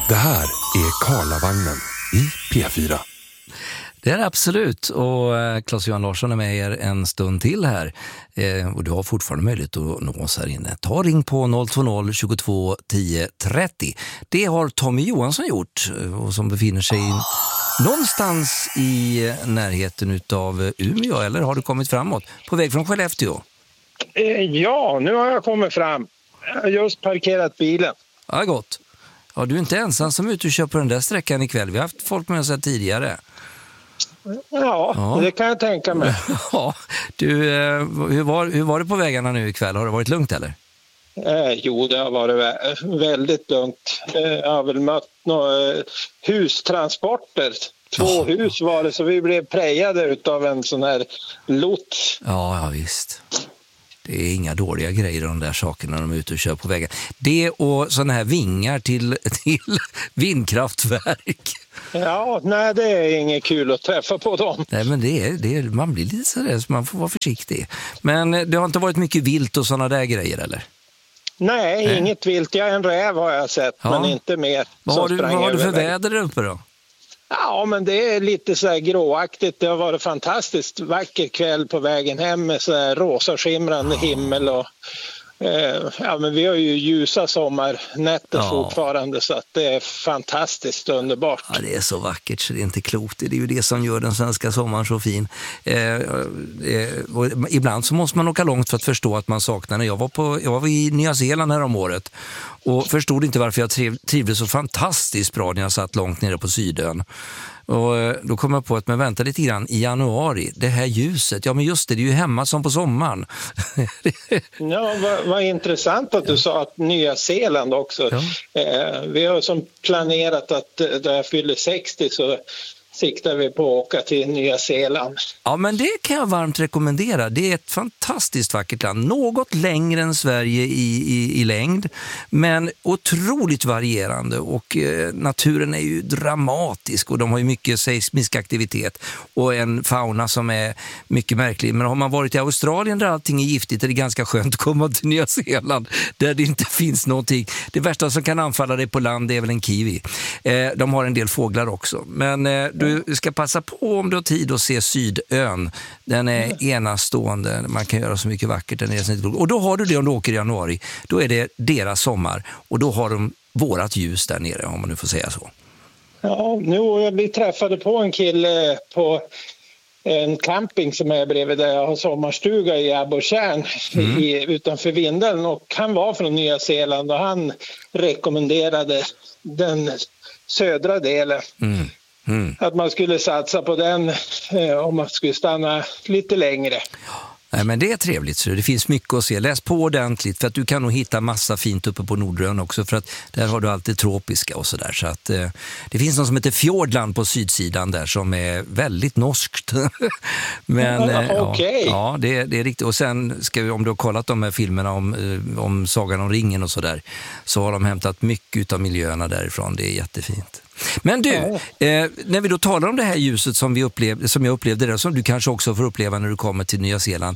Det här är Karlavagnen i P4. Det är det absolut, och Claes-Johan Larsson är med er en stund till här, och du har fortfarande möjlighet att nå oss här inne. Ta ring på 020 22 10 30. Det har Tommy Johansson gjort, och som befinner sig någonstans i närheten av Umeå, eller har du kommit framåt? På väg från Skellefteå? Ja, nu har jag kommit fram. Jag har just parkerat bilen. Ja, gott. Ja, du är inte ensam som är ute och kör på den där sträckan ikväll. Vi har haft folk med oss här tidigare. Ja, det kan jag tänka mig. Ja, du, hur var det på vägarna nu ikväll? Har det varit lugnt eller? Jo, det har varit väldigt lugnt. Jag har väl mött några hustransporter. 2 hus var det, så vi blev prejade utav en sån här lots. Ja, visst. Det är inga dåliga grejer de där sakerna när de är ute och kör på vägen. Det och såna här vingar till vindkraftverk. Ja, nej, det är inget kul att träffa på dem. Nej, men man blir lite sådär, så man får vara försiktig. Men det har inte varit mycket vilt och såna där grejer, eller? Nej, inget vilt. En räv har jag sett, men inte mer. Vad har du för väder där uppe då? Ja, men det är lite så här gråaktigt. Det har varit fantastiskt vacker kväll på vägen hem med så här rosa skimrande himmel och men vi har ju ljusa sommarnätter fortfarande, så att det är fantastiskt underbart. Ja, det är så vackert så det är inte klokt. Det är ju det som gör den svenska sommaren så fin. Och ibland så måste man åka långt för att förstå att man saknar den. Jag var i Nya Zeeland här om året och förstod inte varför jag trivdes så fantastiskt bra när jag satt långt nere på Sydön. Och då kom jag på att man väntar lite grann i januari, det här ljuset, ja men just det är ju hemma som på sommaren. Ja, vad intressant att du sa att Nya Zeeland också. Ja. Vi har som planerat att när jag fyller 60 så siktar vi på att åka till Nya Zeeland. Ja, men det kan jag varmt rekommendera. Det är ett fantastiskt vackert land. Något längre än Sverige i längd, men otroligt varierande. Och naturen är ju dramatisk och de har ju mycket seismisk aktivitet och en fauna som är mycket märklig. Men har man varit i Australien där allting är giftigt är det ganska skönt att komma till Nya Zeeland där det inte finns någonting. Det värsta som kan anfalla dig på land är väl en kiwi. De har en del fåglar också. Men du ska passa på om du har tid att se Sydön. Den är enastående. Man kan göra så mycket vackert där nere. Och då har du det om du åker i januari. Då är det deras sommar. Och då har de vårat ljus där nere, om man nu får säga så. Ja, vi träffade på en kille på en camping som är bredvid där jag har sommarstuga i Abborrtjärn utanför Vindeln. Och han var från Nya Zeeland och han rekommenderade den södra delen. Att man skulle satsa på den om man skulle stanna lite längre. Nej, men det är trevligt, så det finns mycket att se. Läs på ordentligt för att du kan nog hitta massa fint uppe på Nordrön också, för att där har du alltid tropiska och sådär. Så att det finns något som heter Fjordland på sydsidan där som är väldigt norskt. Men ja, det är riktigt. Och sen ska vi, om du har kollat de här filmerna om Sagan om ringen och sådär, så har de hämtat mycket av miljöerna därifrån. Det är jättefint. Men du, när vi då talar om det här ljuset som jag upplevde det, som du kanske också får uppleva när du kommer till Nya Zeeland.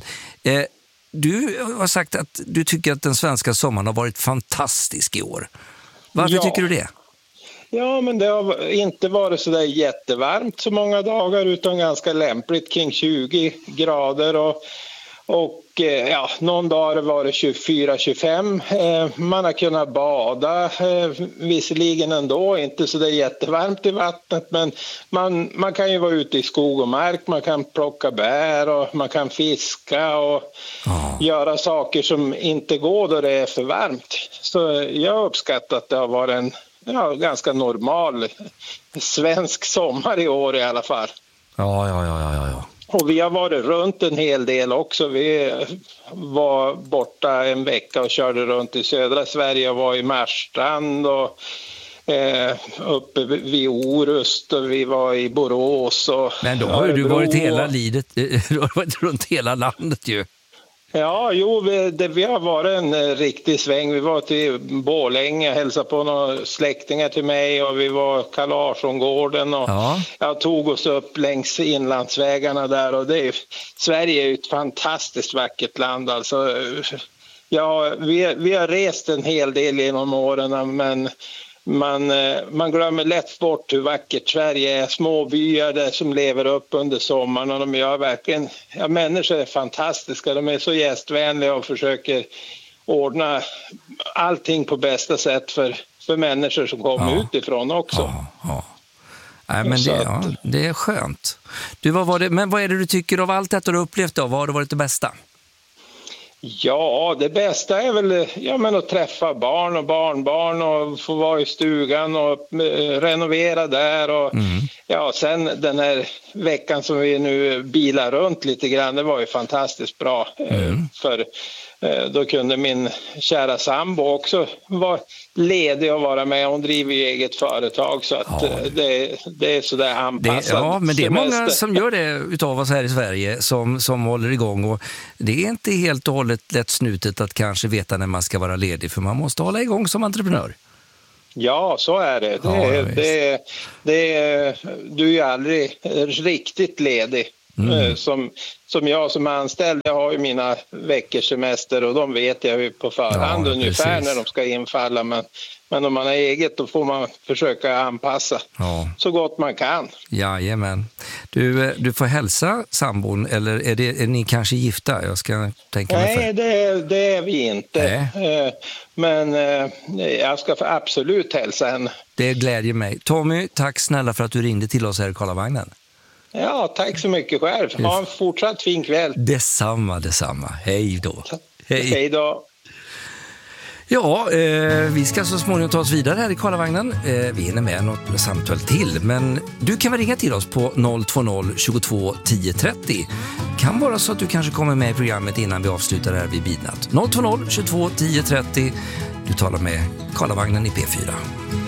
Du har sagt att du tycker att den svenska sommaren har varit fantastisk i år. Varför tycker du det? Ja, men det har inte varit så där jättevarmt så många dagar, utan ganska lämpligt kring 20 grader och någon dag var det 24-25. Man har kunnat bada, visserligen ändå inte så det är jättevarmt i vattnet, men man kan ju vara ute i skog och mark, man kan plocka bär och man kan fiska och göra saker som inte går då det är för varmt. Så jag uppskattar att det har varit en ganska normal svensk sommar i år i alla fall. Ja. Och vi har varit runt en hel del också. Vi var borta en vecka och körde runt i södra Sverige och var i Marstrand och uppe vid Orust och vi var i Borås. Men då har du varit varit runt hela landet ju. Ja, vi har varit en riktig sväng. Vi var till Borlänge, hälsade på några släktingar till mig och vi var Karl Larsson-gården och jag tog oss upp längs inlandsvägarna där och Sverige är ju ett fantastiskt vackert land alltså. Ja, vi har rest en hel del genom åren, men man glömmer lätt bort hur vackert Sverige är. Små byar där som lever upp under sommaren, och de gör verkligen, människor är fantastiska. De är så gästvänliga och försöker ordna allting på bästa sätt för människor som kommer utifrån också. Nej, men det är skönt. Men vad är det du tycker av allt detta du upplevt då? Vad har det varit det bästa? Ja, det bästa är väl att träffa barn och barnbarn och få vara i stugan och renovera där. Och, sen den här veckan som vi nu bilar runt lite grann, det var ju fantastiskt bra. För då kunde min kära sambo också vara ledig och vara med. Hon driver ju eget företag, så att det är sådär anpassat. Men det är många som gör det utav oss här i Sverige som håller igång, och det är inte helt och hållet lätt snutet att kanske veta när man ska vara ledig, för man måste hålla igång som entreprenör. Ja, så är det. Du är ju aldrig riktigt ledig. Som jag som anställd, jag har ju mina veckors semester och de vet jag ju på förhand ungefär när de ska infalla, men om man har eget då får man försöka anpassa så gott man kan. Jajamän. Du får hälsa sambon, eller är ni kanske gifta? Jag ska tänka mig för. Nej, det är vi inte. Men jag ska absolut hälsa henne. Det glädjer mig. Tommy, tack snälla för att du ringde till oss här i Karlavagnen. Ja, tack så mycket själv. Ha en fortsatt fin kväll. Detsamma. Hej då. Hej då. Ja, vi ska så småningom ta oss vidare här i Karlavagnen. Vi hinner med något samtal till, men du kan väl ringa till oss på 020 22 10 30. Kan vara så att du kanske kommer med i programmet innan vi avslutar här vid midnatt. 020 22 10 30. Du talar med Karlavagnen i P4.